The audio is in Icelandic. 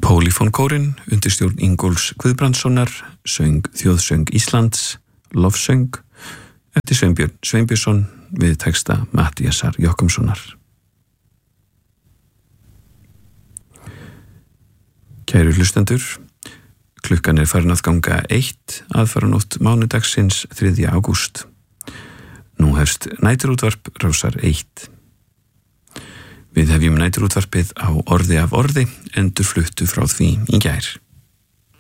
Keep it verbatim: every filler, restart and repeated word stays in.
Pólifónkórinn undir stjórn Ingólfs Guðbrandssonar söng Þjóðsöng Íslands, Lofsöng, eftir Sveinbjörn Sveinbjörnsson við texta Matthíasar Jochumssonar. Kæru hlustendur, klukkan er farin að ganga eitt aðfaranótt mánudagsins þriðja ágúst. Nú hefst næturútvarp Rásar eitt. Við hefjum næturútvarpið á Orði af orði, endurfluttu frá því í gær.